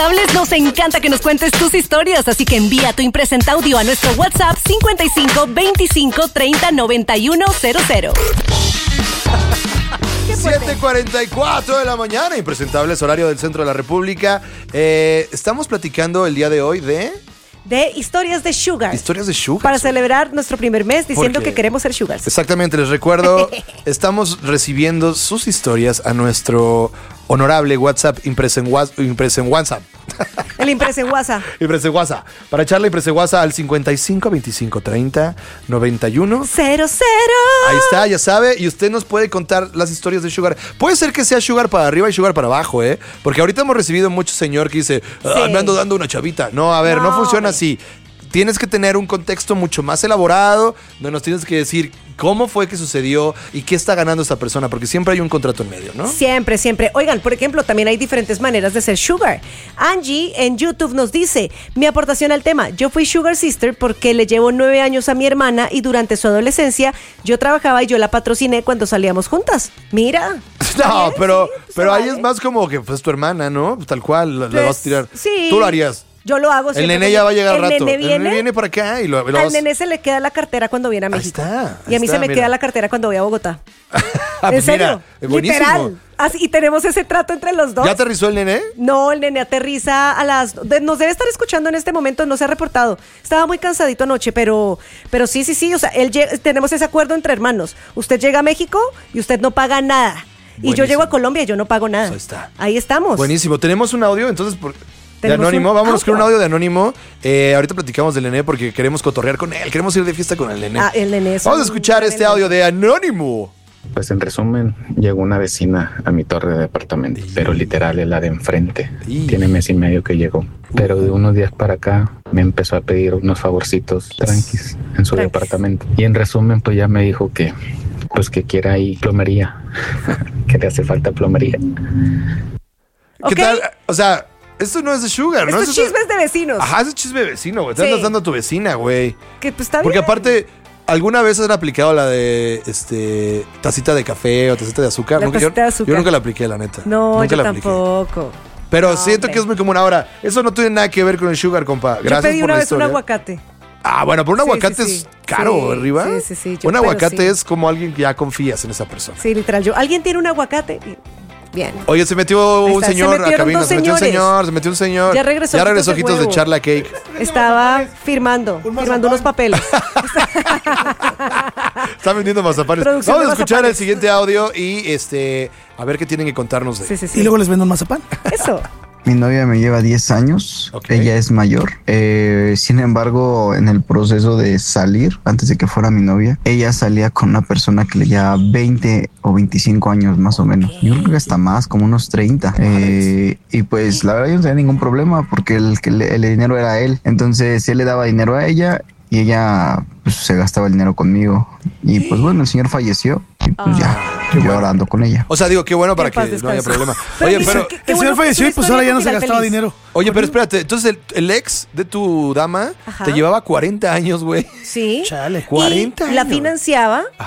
Nos encanta que nos cuentes tus historias, así que envía tu impresenta audio a nuestro WhatsApp 55 25 30 91 00. 7:44 de la mañana, impresentables, horario del centro de la República. Estamos platicando el día de hoy de historias de Sugar. Historias de Sugar. Para celebrar nuestro primer mes diciendo que queremos ser Sugars. Exactamente, les recuerdo, estamos recibiendo sus historias a nuestro honorable WhatsApp, Impresen WhatsApp. El Impresen WhatsApp. Impresen WhatsApp. Para echarle Impresen WhatsApp al 55 25 30 91 00. Ahí está, ya sabe. Y usted nos puede contar las historias de Sugar. Puede ser que sea Sugar para arriba y Sugar para abajo, ¿eh? Porque ahorita hemos recibido mucho señor que dice, me ando dando una chavita. No, a ver, no funciona así. Tienes que tener un contexto mucho más elaborado, donde nos tienes que decir cómo fue que sucedió y qué está ganando esta persona, porque siempre hay un contrato en medio, ¿no? Siempre, siempre. Oigan, por ejemplo, también hay diferentes maneras de ser Sugar. Angie en YouTube nos dice, mi aportación al tema, yo fui Sugar Sister porque le llevo 9 años a mi hermana y durante su adolescencia yo trabajaba y yo la patrociné cuando salíamos juntas. Mira. No, pero ahí es más como que pues tu hermana, ¿no? Tal cual, la vas a tirar. Sí. Tú lo harías. Yo lo hago siempre. El nene ya va a llegar al rato. El nene viene para acá y lo al vas... nene se le queda la cartera cuando viene a México. Ahí está, y a mí se me queda la cartera cuando voy a Bogotá. ¿En serio? Mira, buenísimo. Literal. Así, y tenemos ese trato entre los dos. ¿Ya aterrizó el nene? No, el nene aterriza a las... Nos debe estar escuchando en este momento, no se ha reportado. Estaba muy cansadito anoche, pero sí. O sea, tenemos ese acuerdo entre hermanos. Usted llega a México y usted no paga nada. Buenísimo. Y yo llego a Colombia y yo no pago nada. Ahí está. Ahí estamos. Buenísimo. Tenemos un audio, entonces... De Anónimo, vámonos con un audio de Anónimo. Ahorita platicamos del Nene porque queremos cotorrear con él, queremos ir de fiesta con el Nene. El Nene es Vamos a escuchar este audio de Anónimo. Pues en resumen, llegó una vecina a mi torre de departamento, pero literal es la de enfrente. Tiene mes y medio que llegó, pero de unos días para acá me empezó a pedir unos favorcitos tranquis en su departamento. Y en resumen, pues ya me dijo que quiere ahí plomería, que le hace falta plomería. ¿Qué tal? O sea... Esto no es de Sugar, ¿no? Esto es chismes de vecinos. Ajá, es chisme de vecino, güey. Te andas dando a tu vecina, güey. Que pues está bien. Porque aparte, ¿alguna vez han aplicado la de tacita de café o tacita de azúcar? La tacita de azúcar. Yo nunca la apliqué, la neta. No, nunca yo tampoco. Pero siento que es muy común. Ahora, eso no tiene nada que ver con el Sugar, compa. Gracias yo pedí por una la vez historia. un aguacate. Ah, bueno, pero un aguacate es caro, arriba. Sí. Un aguacate es como alguien que ya confías en esa persona. Sí, literal. ¿Alguien tiene un aguacate? Bien. Oye, se metió un señor a cabina. Se metió un señor. Ya regresó ojitos de charla cake. Estaba firmando unos papeles. Está vendiendo mazapanes. Vamos a escuchar el siguiente audio y a ver qué tienen que contarnos de. Sí. Y luego les vendo un mazapán. Eso. Mi novia me lleva 10 años, ella es mayor, sin embargo en el proceso de salir, antes de que fuera mi novia, ella salía con una persona que le llevaba 20 o 25 años más o menos, yo creo que hasta más, como unos 30, y pues la verdad yo no tenía ningún problema porque el dinero era él, entonces él le daba dinero a ella y ella pues se gastaba el dinero conmigo y pues bueno, el señor falleció y pues yo ahora ando con ella. O sea, digo, qué bueno para que no haya problema. Oye, pero el señor falleció y pues ahora ya no se gastaba dinero. Oye, pero espérate, entonces el ex de tu dama te llevaba 40 años, güey. Sí. Chale. 40 años. La financiaba.